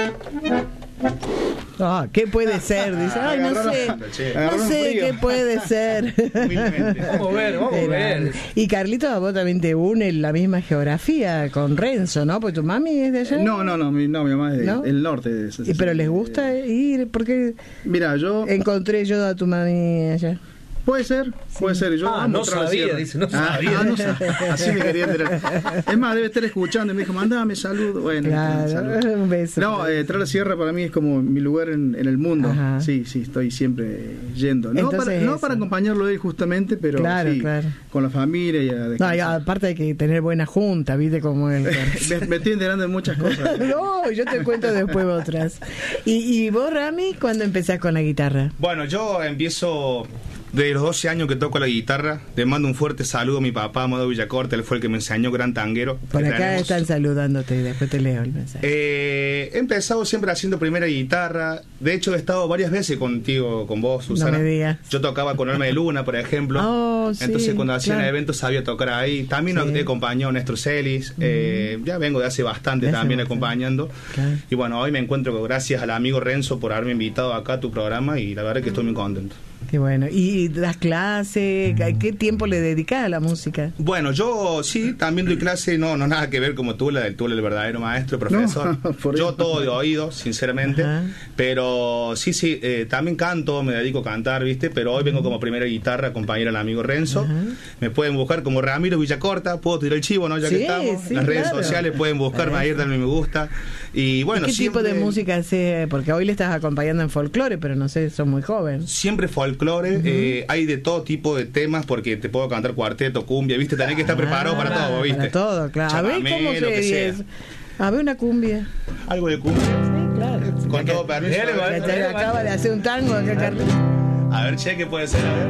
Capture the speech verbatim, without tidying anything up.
Ah, ¿qué puede ser? Dice, ay, no sé, no sé qué puede ser. Vamos a ver, vamos a ver. Y Carlito, a vos también te une la misma geografía con Renzo, ¿no? Porque tu mami es de allá. No, no, no, mi, no, mi mamá es del ¿no? norte. De ese, ¿Y pero les gusta ir? Porque mira, yo encontré yo a tu mami allá. Puede ser, puede sí. ser. Yo ah, no sabía, dice, no ah, sabía. Ah, no sabía. Así me quería enterar. Es más, debe estar escuchando y me dijo, mandame saludo. Bueno, claro, saludo. Un beso. No, eh, Tras la Sierra para mí es como mi lugar en, en el mundo. Ajá. Sí, sí, estoy siempre yendo. No, Entonces, para, no para acompañarlo a él justamente, pero claro, sí, claro. con la familia. Y a no, y aparte hay que tener buena junta, ¿viste? Como el... me, me estoy enterando de muchas cosas. No, yo te cuento después otras. ¿Y, y vos, Rami, cuándo empezás con la guitarra? Bueno, yo empiezo... De los doce años que toco la guitarra, le mando un fuerte saludo a mi papá, Amado Villacorta, él fue el que me enseñó, gran tanguero. Por acá tenemos. Están saludándote y después te leo el mensaje. Eh, he empezado siempre haciendo primera guitarra, de hecho he estado varias veces contigo, con vos, Susana. No me digas. Yo tocaba con Alma de Luna, por ejemplo, oh, sí, entonces cuando hacían claro. eventos sabía tocar ahí. También sí. he acompañado a Néstor Celis, mm. eh, ya vengo de hace bastante de también hace acompañando. Claro. Y bueno, hoy me encuentro gracias al amigo Renzo por haberme invitado acá a tu programa y la verdad es que estoy muy contento. Qué bueno. ¿Y das clase? ¿Qué tiempo le dedicas a la música? Bueno, yo sí, también doy clase, no no nada que ver como tú, la del tú, el verdadero maestro, profesor. No, yo todo de oído, sinceramente. Ajá. Pero sí, sí, eh, también canto, me dedico a cantar, ¿viste? Pero hoy vengo como primera guitarra, acompañar al amigo Renzo. Ajá. Me pueden buscar como Ramiro Villacorta, puedo tirar el chivo, ¿no? Ya sí, que estamos. Sí, las redes claro. sociales pueden buscarme ahí, darme me gusta. Y bueno, ¿Y qué siempre... tipo de música hace? Porque hoy le estás acompañando en folclore, pero no sé, sos muy joven. Siempre folclore, uh-huh. eh, hay de todo tipo de temas, porque te puedo cantar cuarteto, cumbia, ¿viste? Tenés que estar ah, preparado para todo, ¿viste? Para todo, claro. Chamamé, a ver cómo se A ver una cumbia. Algo de cumbia. Sí, claro. Con todo permiso. Acaba de hacer un tango acá, Carlos. A ver, che, ¿qué puede ser? A ver.